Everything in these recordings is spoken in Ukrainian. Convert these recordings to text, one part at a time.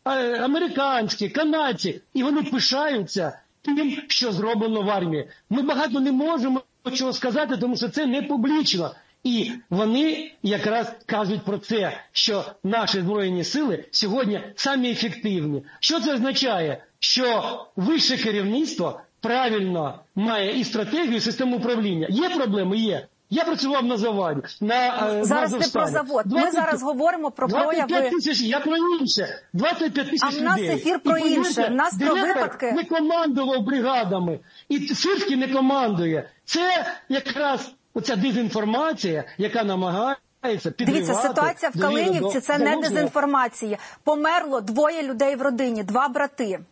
американські, канадці, і вони пишаються тим, що зроблено в армії. Ми багато не можемо чого сказати, тому що це не публічно. І вони якраз кажуть про це, що наші Збройні сили сьогодні самі ефективні. Що це означає? Що вище керівництво правильно має і стратегію, і систему управління. Є проблеми? Є. Я працював на заводі. Зараз не про завод. Ми зараз говоримо про прояви... 25 тисяч, я про інше. 25 тисяч людей. А в нас ефір про інше. В нас про випадки... не командував бригадами. І Сирський не командує. Це якраз оця дезінформація, яка намагається підривати... Дивіться, ситуація в Калинівці – це не дезінформація. Померло 2 людей в родині, 2 брати.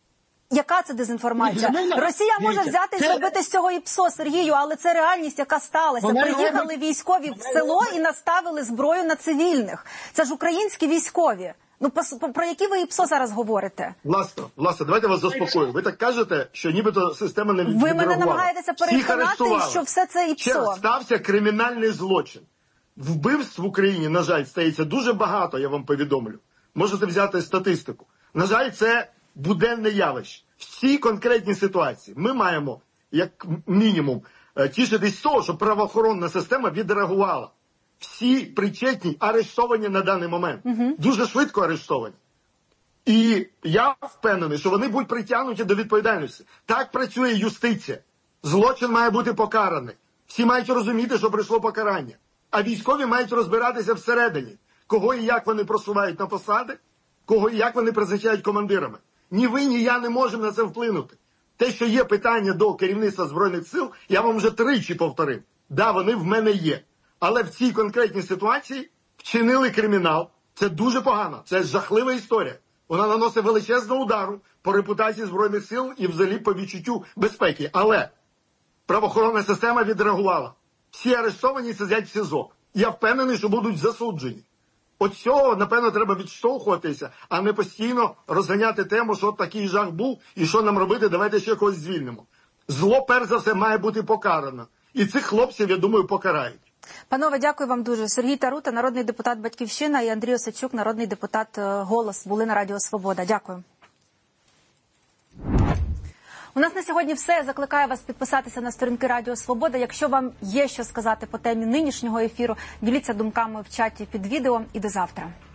Яка це дезінформація? Росія може взяти і зробити з цього ІПСО, Сергію, але це реальність, яка сталася. Приїхали військові в село і наставили зброю на цивільних. Це ж українські військові. Ну, про які ви ІПСО зараз говорите? Власне, давайте вас заспокою. Ви так кажете, що нібито система не відреагувала. Ви мене намагаєтеся переконати, що все це ІПСО. Стався кримінальний злочин. Вбивств в Україні, на жаль, стається дуже багато, я вам повідомлю. Можете взяти статистику. На жаль, це буденне явище. Всі конкретні ситуації ми маємо, як мінімум, тішитись з того, що правоохоронна система відреагувала. Всі причетні арештовані на даний момент. Дуже швидко арештовані. І я впевнений, що вони будуть притягнуті до відповідальності. Так працює юстиція. Злочин має бути покараний. Всі мають розуміти, що прийшло покарання. А військові мають розбиратися всередині. Кого і як вони просувають на посади, кого і як вони призначають командирами. Ні ви, ні я не можемо на це вплинути. Те, що є питання до керівництва Збройних сил, я вам вже 3 повторив. Да, вони в мене є. Але в цій конкретній ситуації вчинили кримінал. Це дуже погано. Це жахлива історія. Вона наносить величезну удару по репутації Збройних сил і взагалі по відчуттю безпеки. Але правоохоронна система відреагувала. Всі арештовані сидять в СІЗО. Я впевнений, що будуть засуджені. От цього, напевно, треба відштовхуватися, а не постійно розганяти тему, що такий жах був і що нам робити, давайте ще когось звільнимо. Зло, перш за все, має бути покарано. І цих хлопців, я думаю, покарають. Панове, дякую вам дуже. Сергій Тарута, народний депутат «Батьківщина», і Андрій Осадчук, народний депутат «Голос», були на Радіо Свобода. Дякую. У нас на сьогодні все. Я закликаю вас підписатися на сторінки Радіо Свобода. Якщо вам є що сказати по темі нинішнього ефіру, діліться думками в чаті під відео. І до завтра.